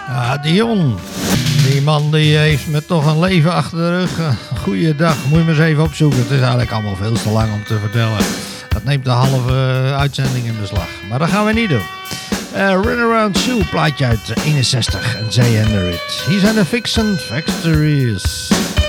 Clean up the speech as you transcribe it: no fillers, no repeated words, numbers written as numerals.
Ah, Dion. Die man die heeft me toch een leven achter de rug. Goeiedag, moet je maar eens even opzoeken. Het is eigenlijk allemaal veel te lang om te vertellen. Dat neemt de halve uitzending in beslag. Maar dat gaan we niet doen. Run Around Sue, plaatje uit 61. En Zay Hendrix. Hier zijn de Vixen Factories.